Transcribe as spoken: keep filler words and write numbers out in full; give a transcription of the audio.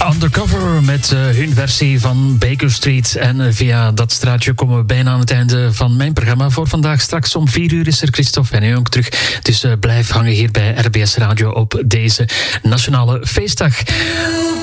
Undercover met uh, hun versie van Baker Street. En uh, via dat straatje komen we bijna aan het einde van mijn programma voor vandaag. Straks om vier uur is er Christophe en Jonk terug. Dus uh, blijf hangen hier bij R B S Radio op deze Nationale Feestdag.